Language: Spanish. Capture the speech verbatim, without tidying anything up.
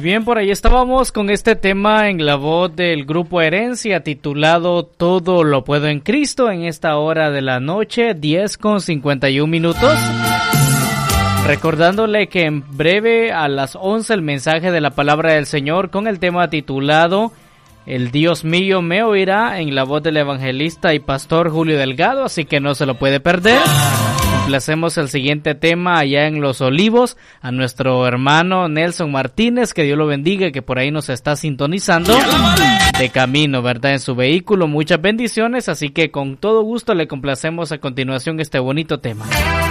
bien, por ahí estábamos con este tema en la voz del grupo Herencia titulado Todo lo puedo en Cristo en esta hora de la noche, diez con cincuenta y un minutos. Recordándole que en breve a las once el mensaje de la palabra del Señor con el tema titulado El Dios mío me oirá en la voz del evangelista y pastor Julio Delgado, así que no se lo puede perder. Complacemos el siguiente tema allá en Los Olivos a nuestro hermano Nelson Martínez, que Dios lo bendiga, que por ahí nos está sintonizando de camino, ¿verdad? En su vehículo, muchas bendiciones, así que con todo gusto le complacemos a continuación este bonito tema.